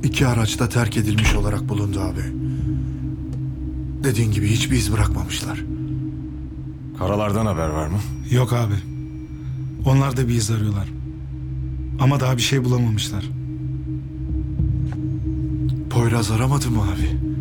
İki araç da terk edilmiş olarak bulundu abi. Dediğin gibi hiçbir iz bırakmamışlar. Karalardan haber var mı? Yok abi. Onlar da bir iz arıyorlar. Ama daha bir şey bulamamışlar. Poyraz aramadı mı abi?